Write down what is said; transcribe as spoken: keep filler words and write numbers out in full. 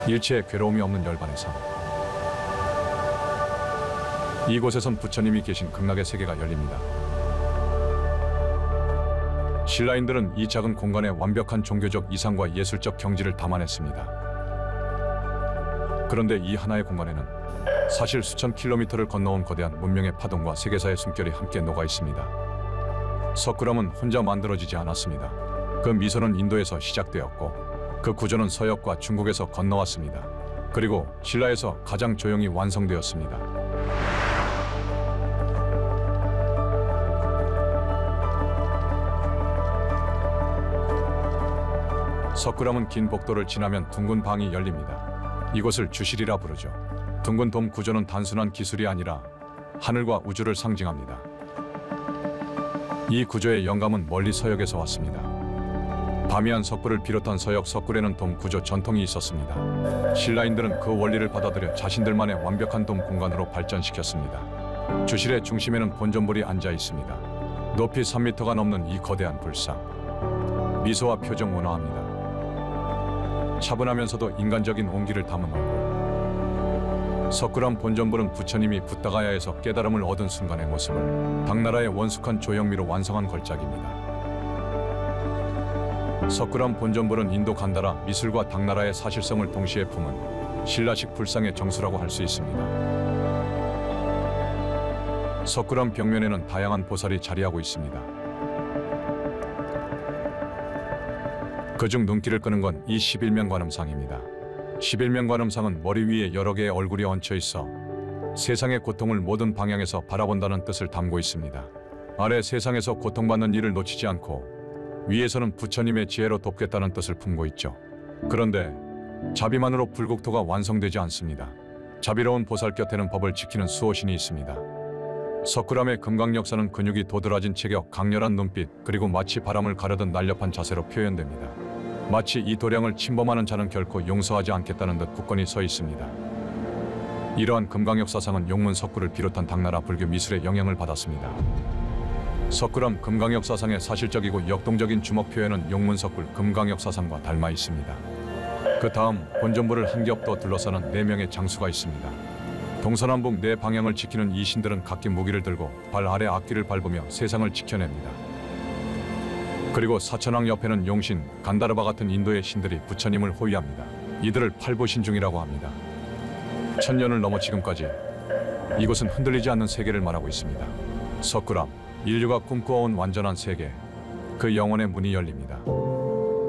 일체의 괴로움이 없는 열반의 삶. 이곳에선 부처님이 계신 극락의 세계가 열립니다. 신라인들은 이 작은 공간에 완벽한 종교적 이상과 예술적 경지를 담아냈습니다. 그런데 이 하나의 공간에는 사실 수천 킬로미터를 건너온 거대한 문명의 파동과 세계사의 숨결이 함께 녹아 있습니다. 석굴암은 혼자 만들어지지 않았습니다. 그 미소는 인도에서 시작되었고 그 구조는 서역과 중국에서 건너왔습니다. 그리고 신라에서 가장 조용히 완성되었습니다. 석굴암은 긴 복도를 지나면 둥근 방이 열립니다. 이곳을 주실이라 부르죠. 둥근 돔 구조는 단순한 기술이 아니라 하늘과 우주를 상징합니다. 이 구조의 영감은 멀리 서역에서 왔습니다. 바미안 석굴을 비롯한 서역 석굴에는 돔 구조 전통이 있었습니다. 신라인들은 그 원리를 받아들여 자신들만의 완벽한 돔 공간으로 발전시켰습니다. 주실의 중심에는 본전불이 앉아 있습니다. 높이 삼 미터가 넘는 이 거대한 불상. 미소와 표정 온화합니다. 차분하면서도 인간적인 온기를 담은 얼굴. 석굴암 본전불은 부처님이 붓다가야에서 깨달음을 얻은 순간의 모습을 당나라의 원숙한 조형미로 완성한 걸작입니다. 석굴암 본전불은 인도 간다라 미술과 당나라의 사실성을 동시에 품은 신라식 불상의 정수라고 할 수 있습니다. 석굴암 벽면에는 다양한 보살이 자리하고 있습니다. 그중 눈길을 끄는 건 이 십일면 관음상입니다. 십일면 관음상은 머리 위에 여러 개의 얼굴이 얹혀 있어 세상의 고통을 모든 방향에서 바라본다는 뜻을 담고 있습니다. 아래 세상에서 고통받는 이를 놓치지 않고 위에서는 부처님의 지혜로 돕겠다는 뜻을 품고 있죠. 그런데 자비만으로 불국토가 완성되지 않습니다. 자비로운 보살 곁에는 법을 지키는 수호신이 있습니다. 석굴암의 금강 역사는 근육이 도드라진 체격, 강렬한 눈빛, 그리고 마치 바람을 가르듯 날렵한 자세로 표현됩니다. 마치 이 도량을 침범하는 자는 결코 용서하지 않겠다는 듯 굳건히 서 있습니다. 이러한 금강 역사상은 용문 석굴을 비롯한 당나라 불교 미술의 영향을 받았습니다. 석굴암 금강역사상의 사실적이고 역동적인 주먹 표현은 용문석굴 금강역사상과 닮아 있습니다. 그 다음 본전불을 한 겹 더 둘러싸는 네 명의 장수가 있습니다. 동서남북 네 방향을 지키는 이 신들은 각기 무기를 들고 발 아래 악기를 밟으며 세상을 지켜냅니다. 그리고 사천왕 옆에는 용신, 간다르바 같은 인도의 신들이 부처님을 호위합니다. 이들을 팔보신중이라고 합니다. 천년을 넘어 지금까지 이곳은 흔들리지 않는 세계를 말하고 있습니다. 석굴암, 인류가 꿈꾸어온 완전한 세계, 그 영혼의 문이 열립니다.